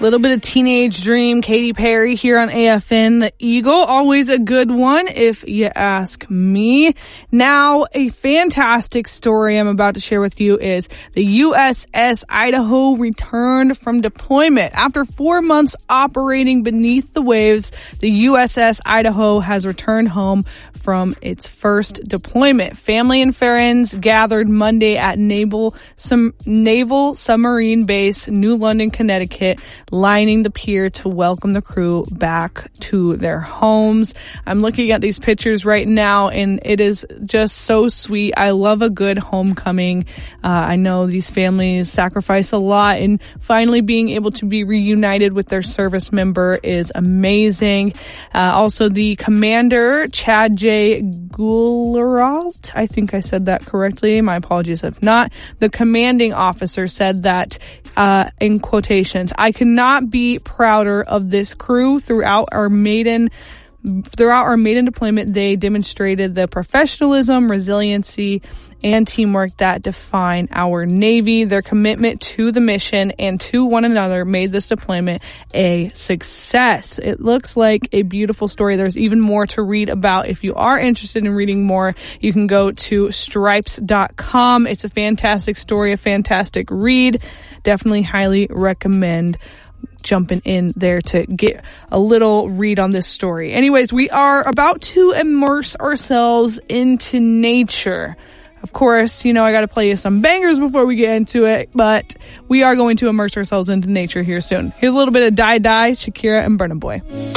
Little bit of Teenage Dream, Katy Perry here on AFN The Eagle. Always a good one if you ask me. Now, a fantastic story I'm about to share with you is the USS Idaho returned from deployment. After 4 months operating beneath the waves, the USS Idaho has returned home from its first deployment. Family and friends gathered Monday at Naval Submarine Base, New London, Connecticut, lining the pier to welcome the crew back to their homes. I'm looking at these pictures right now, and it is just so sweet. I love a good homecoming. I know these families sacrifice a lot, and finally being able to be reunited with their service member is amazing. Also, the commander, Chad J. Gulleralt, I think I said that correctly. My apologies if not. The commanding officer said that, in quotations, "I could not be prouder of this crew. Throughout our maiden deployment, they demonstrated the professionalism, resiliency, and teamwork that define our Navy. Their commitment to the mission and to one another made this deployment a success." It looks like a beautiful story. There's even more to read about. If you are interested in reading more, you can go to stripes.com. It's a fantastic story, a fantastic read. Definitely highly recommend jumping in there to get a little read on this story. Anyways, we are about to immerse ourselves into nature. Of course, I got to play you some bangers before we get into it, but we are going to immerse ourselves into nature here soon. Here's a little bit of Die Die, Shakira, and Burna Boy.